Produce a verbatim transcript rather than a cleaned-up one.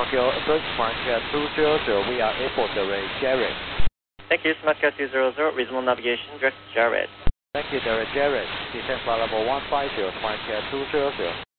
Tokyo approach SmartCat two hundred, we are airport direct Jared. Thank you, SmartCat two hundred, reasonable navigation, direct Jared. Thank you, direct Jared. Descent flight level one five zero, SmartCat two hundred.